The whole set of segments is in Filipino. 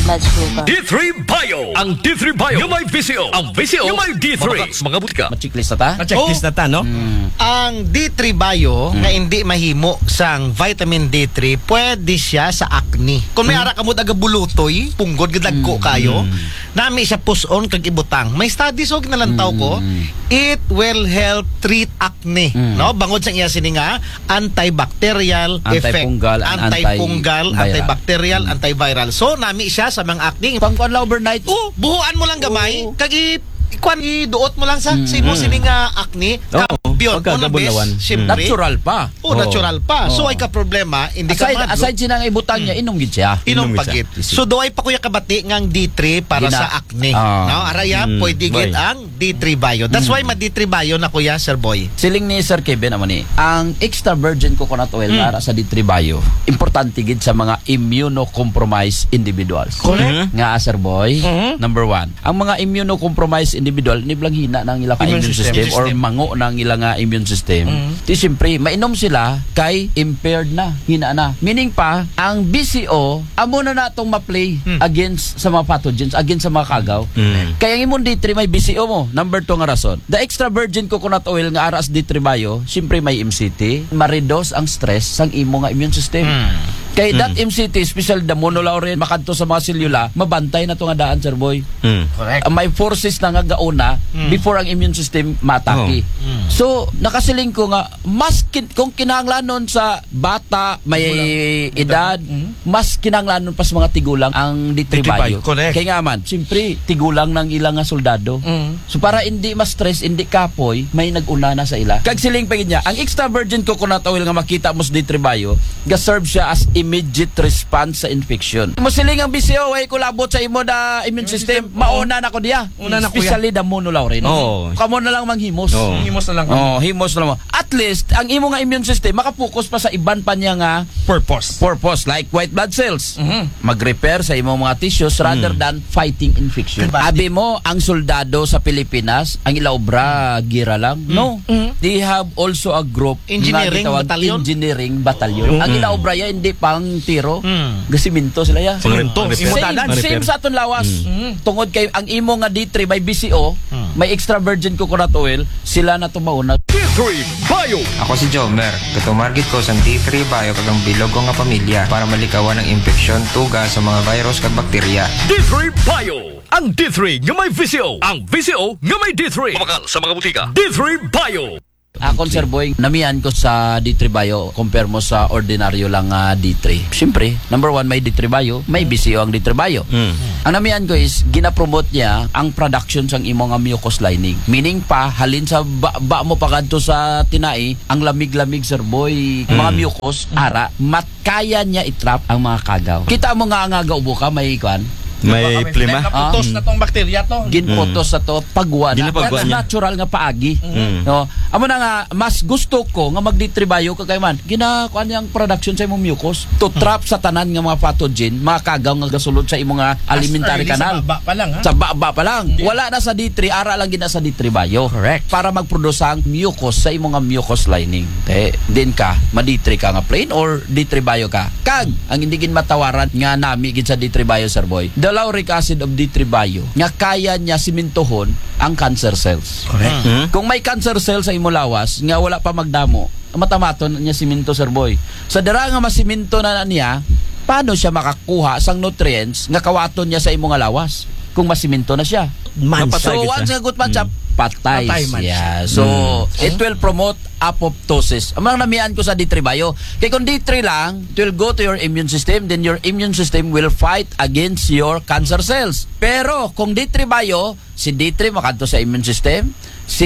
Majkuba. D3 Bio. Ang D3 Bio yung may VCO. Ang VCO yung may D3. Mga butika. Ma-checklist na ta? Na-checklist na ta, no? Ang D3 Bio nga hindi mahimo sang vitamin D3 pwede siya sa acne. Kung may ara ka mo taga bulutoy, punggod gadagko kayo, nami siya puson kag ibutang. May studies og nalantaw ko, it will help treat acne, no? Bangod sa iya sini nga antibacterial effect, Antifungal, antifungal, antibacterial, antiviral. So nami siya sa mga acne. Pangkuan la overnight. Oh, buhuan mo lang gamay, kag iduot mo lang sa sino sini nga acne. Beyond on the best, syempre. Natural pa. Natural pa. So ay ka problema, hindi ka madlo. Aside sinang ibutang niya, inom gid siya. Inom pagit. So doay pa kuya kabati ngang D3 para sa acne. No, araya pwede gid ang D3 Bio. That's why ma-D3 Bio na kuya Sir Boy. Siling ni Sir Kevin naman ni, ang extra virgin coconut oil para sa D3 Bio, importante gid sa mga immunocompromised individuals. Correct. Nga Sir Boy, number 1. Ang mga immunocompromised individual niblang hina ng ilang immune system or mango ng ilang immune system. Di siyempre, mainom sila kay impaired na, hina na. Meaning pa, ang BCO, amo na natong ma-play against sa mga pathogens, against sa mga kagaw. Kaya ang imong D3 may BCO mo. Number 2 nga rason. The extra virgin coconut oil nga aras D3 Bio, siyempre may MCT, ma-reduce ang stress sang imo nga immune system. Kay that MCT, special the monolaurin, makadto sa mga selula, mabantay na to nga daan, Sir Boy. Correct. May forces na nga gauna before ang immune system matake. So, nakasiling ko nga, kung kinahanglanon sa bata, may edad, mas kinahanglanon pa sa mga tigulang ang D3 Bio. Correct. Kaya nga man, siyempre, tigulang ng ilang nga soldado. So, para hindi ma-stress, hindi kapoy, may nag-una na sa ila. Kag siling pa niya, ang extra virgin coconut oil nga makita mo sa D3 Bio, ga-serve siya as immediate response sa infection. Mo siling ang BCO ay kulabot sa imo da immune system, mauna na ko diya. Especially the monolaurin. Kamo na lang manghimos. Himos na lang. Himos na lang. At least ang imo nga immune system makapokus pa sa iban pa niya nga Purpose like white blood cells. Mag-repair sa imong mga tissues rather than fighting infection. Abi mo ang soldado sa Pilipinas, ang ilaobra gira lang. No. They have also a group Engineering na gitawag battalion? Engineering battalion. Ang ilaobra ya hindi pang tiro. Gasiminto sila ya. Same sa aton lawas. Tungod kay ang imo nga D3 may BCO, may extra virgin coconut oil, sila na tumauna. D3 Bio. Ako si Jomer. Katumargit ko sa D3 Bio kagang bilog ko nga pamilya para malikawan ang infeksyon, tuga sa mga virus kag bakterya. D3 Bio. Ang D3 nga may VCO. Ang VCO nga may D3. Kumakal sa mga butika. D3 Bio. Akon Sir Boy, namihan ko sa D3 Bio compare mo sa ordinaryo lang D3. Siyempre, number 1 may D3 Bio, may BCO ang D3 Bio. Ang namihan ko is ginapromote niya ang production sang imo nga mucous lining. Meaning pa halin sa ba mo pagadto sa tinai, ang lamig-lamig Sir Boy, mga mucous ara matkaya niya itrap ang mga kagaw. Kita mo nga ubo ka may kwan. may plima. Naputos na tong bakterya to. Ginpotos sa to pagwa na. Ginapagwa niya. Natural nga paagi. No. Amo na nga mas gusto ko nga mag-D3 Bio kagay man. Ginakuan yang production sa imong mucus to trap sa tanan nga mga pathogen, mga kagaw nga gasulod sa imong nga alimentary canal. Sa baba pa lang, ha? Sa baba pa lang. Wala na sa D3, ara lang gina sa D3 Bio. Correct. Para mag-produce ang mucus sa imong nga mucous lining. Din ka, ma-D3 ka nga plain or D3 Bio ka. Kag ang hindi gin matawaran nga nami gid sa D3 Bio, Sir Boy. The lauric acid of D3 Bio nga kaya niya simintohon ang cancer cells. Correct. Kung may cancer cells sa imo lawas nga wala pa magdamo, matamaton niya siminto, Sir Boy. Sa dira nga masiminto na niya, paano siya makakuha sang nutrients nga kawaton niya sa imo nga lawas kung masiminto na siya? So once nga gutman siya, patay siya. So, it will promote apoptosis. Ang mga namihan ko sa D3 Bio. Kaya kung D3 lang, it will go to your immune system, then your immune system will fight against your cancer cells. Pero, kung D3 Bio, si D3 makadto sa immune system, si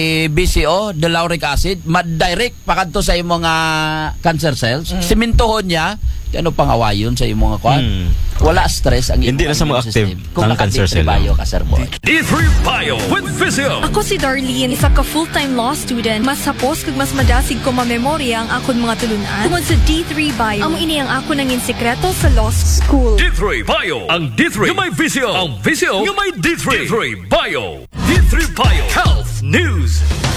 BCO, the lauric acid, direct pakadto sa imong cancer cells, simintohon niya, ano pang awayon sa imong kwan? Wala stress ang Hindi na sa mga active ang cancer cell. Bio ka, Sir Boy. D3 Bio with Physio. Ako si Darlene, isa ka full-time law student. Mas hapos kag mas madasig ko mamemorya ang akon mga tulunan. Tungod sa D3 Bio, amo ini ang ako nangin sekreto sa law school. D3 Bio. Ang D3 yung may Physio. Ang Physio yung may D3. D3 Bio. D3 Bio Health News.